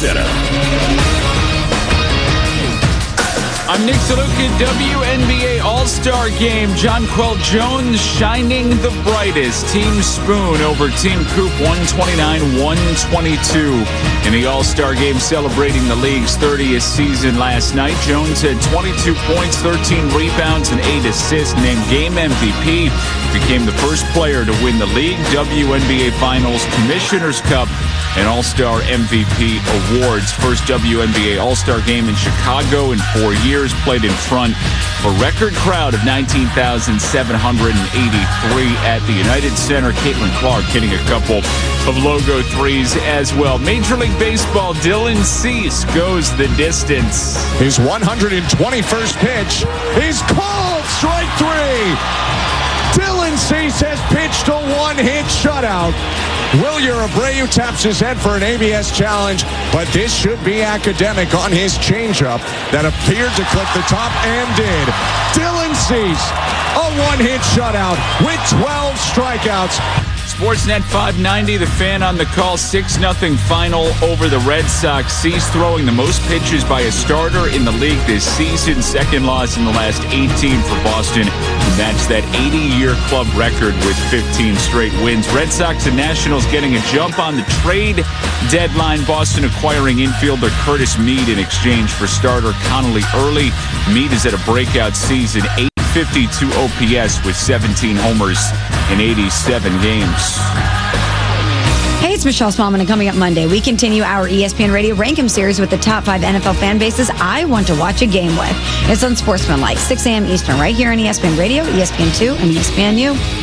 Center. I'm Nick DeLuca, WNBA All-Star Game. Jonquel Jones shining the brightest. Team Spoon over Team Coop 129-122 in the All-Star Game, celebrating the league's 30th season last night. Jones had 22 points, 13 rebounds, and 8 assists. Named Game MVP. Became the first player to win the league, WNBA Finals, Commissioner's Cup, and All-Star MVP awards. First WNBA All-Star Game in Chicago in 4 years. Played in front of a record crowd of 19,783 at the United Center. Caitlin Clark hitting a couple of logo threes as well. Major League Baseball, Dylan Cease goes the distance. His 121st pitch is called strike three. Dylan Cease has pitched a one-hit shutout. Wilyer Abreu taps his head for an ABS challenge, but this should be academic on his changeup that appeared to clip the top and did. Dylan Cease, a one-hit shutout with 12 strikeouts. Sportsnet 590, the Fan on the call, 6-0 final over the Red Sox. Cease throwing the most pitches by a starter in the league this season. Second loss in the last 18 for Boston. That's that 80-year club record with 15 straight wins. Red Sox and Nationals getting a jump on the trade deadline. Boston acquiring infielder Curtis Mead in exchange for starter Connolly Early. Mead is at a breakout season, 852 OPS with 17 homers in 87 games. Hey, it's Michelle Smallman, and coming up Monday, we continue our ESPN Radio Rank 'em series with the top 5 NFL fan bases I want to watch a game with. It's on Sportsmanlike, 6 a.m. Eastern, right here on ESPN Radio, ESPN2, and ESPNU.